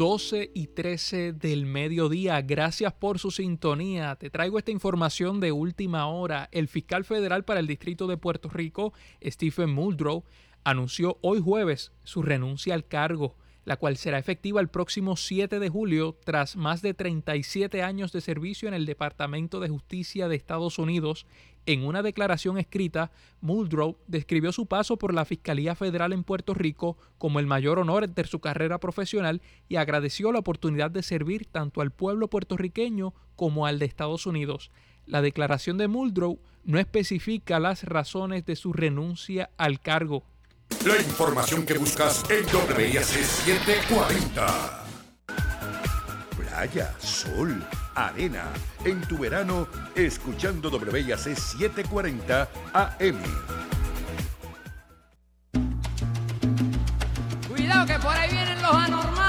12:13 del mediodía. Gracias por su sintonía. Te traigo esta información de última hora. El fiscal federal para el Distrito de Puerto Rico, Stephen Muldrow, anunció hoy jueves su renuncia al cargo, la cual será efectiva el próximo 7 de julio tras más de 37 años de servicio en el Departamento de Justicia de Estados Unidos. En una declaración escrita, Muldrow describió su paso por la Fiscalía Federal en Puerto Rico como el mayor honor de su carrera profesional y agradeció la oportunidad de servir tanto al pueblo puertorriqueño como al de Estados Unidos. La declaración de Muldrow no especifica las razones de su renuncia al cargo. La información que buscas en WIAC 740. Playa, sol, arena. En tu verano, escuchando WIAC 740 AM. Cuidado que por ahí vienen los anormales.